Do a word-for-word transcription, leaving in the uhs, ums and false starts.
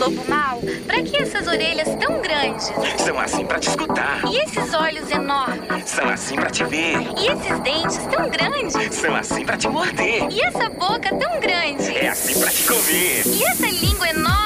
lobo mau, pra que essas orelhas tão grandes? São assim pra te escutar. E esses olhos enormes? São assim pra te ver. E esses dentes tão grandes? São assim pra te morder. E essa boca tão grande? É assim pra te comer. E essa língua enorme?